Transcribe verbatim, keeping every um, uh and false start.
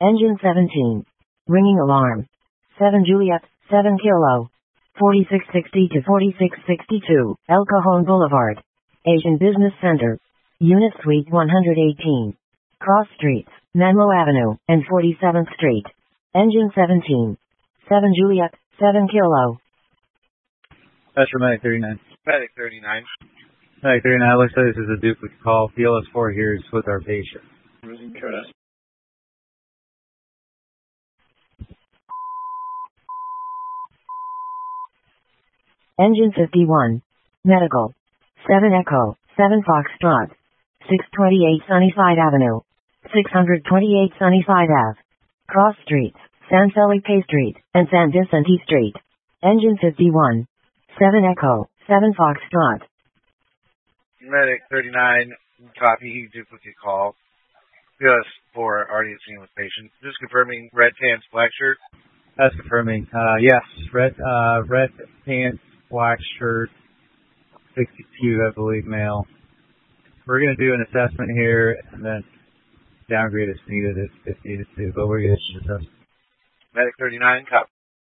Engine seventeen. Ringing alarm. seven Juliet, seven Kilo. forty-six sixty to forty-six sixty-two, El Cajon Boulevard. Asian Business Center. Unit Suite one hundred eighteen. Cross Streets, Menlo Avenue, and forty-seventh Street. Engine seventeen. seven Juliet, seven Kilo. That's for Medic thirty-nine. Medic thirty-nine. Medic thirty-nine, looks like this is a duplicate call. P L S four here is with our patient. Engine fifty-one. Medical. seven Echo, seven Foxtrot. six twenty-eight Sunnyside Avenue. six twenty-eight Sunnyside Ave. Cross Streets, San Felipe Street, and San Vicente Street. Engine fifty-one. seven Echo, seven Foxtrot. Medic thirty-nine, copy, duplicate call. P L S four already seen with patient. Just confirming red pants, black shirt. That's confirming. Uh, yes, red, uh, red pants, black shirt, sixty-two, I believe, male. We're going to do an assessment here, and then downgrade if needed if, if needed to, but we're going to do an assessment. Medic thirty-nine, copy.